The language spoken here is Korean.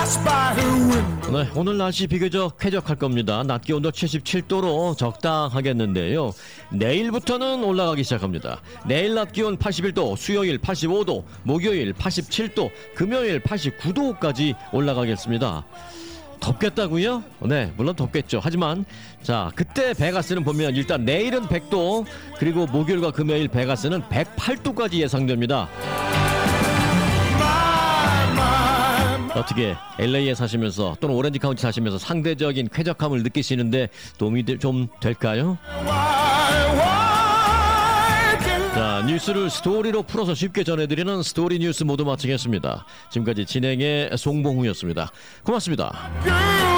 네, 오늘 날씨 비교적 쾌적할 겁니다. 낮 기온도 77도로 적당하겠는데요. 내일부터는 올라가기 시작합니다. 내일 낮 기온 81도, 수요일 85도, 목요일 87도, 금요일 89도까지 올라가겠습니다. 덥겠다고요? 네, 물론 덥겠죠. 하지만 자, 그때 베가스는 보면 일단 내일은 100도, 그리고 목요일과 금요일 베가스는 108도까지 예상됩니다. 어떻게 LA에 사시면서 또는 오렌지 카운티 사시면서 상대적인 쾌적함을 느끼시는데 도움이 좀 될까요? 자, 뉴스를 스토리로 풀어서 쉽게 전해드리는 스토리 뉴스 모두 마치겠습니다. 지금까지 진행의 송봉우였습니다. 고맙습니다.